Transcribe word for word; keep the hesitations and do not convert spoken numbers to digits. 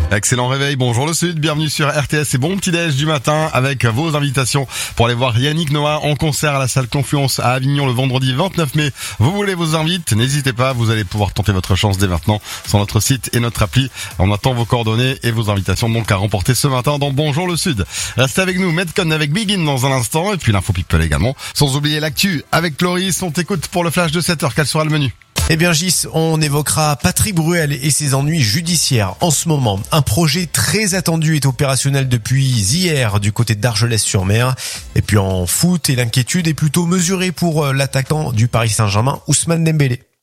Excellent réveil, bonjour le Sud, bienvenue sur R T S et bon petit déj du matin avec vos invitations pour aller voir Yannick Noah en concert à la salle Confluence à Avignon le vendredi vingt-neuf mai. Vous voulez vos invites, n'hésitez pas, vous allez pouvoir tenter votre chance dès maintenant sur notre site et notre appli. On attend vos coordonnées et vos invitations donc à remporter ce matin dans Bonjour le Sud. Restez avec nous, Medcon avec Begin dans un instant et puis l'info People également. Sans oublier l'actu avec Cloris, on t'écoute pour le flash de sept heures, quel sera le menu ? Eh bien Gis, on évoquera Patrick Bruel et ses ennuis judiciaires. En ce moment, un projet très attendu est opérationnel depuis hier du côté d'Argelès-sur-Mer. Et puis en foot, et l'inquiétude est plutôt mesurée pour l'attaquant du Paris Saint-Germain, Ousmane Dembélé.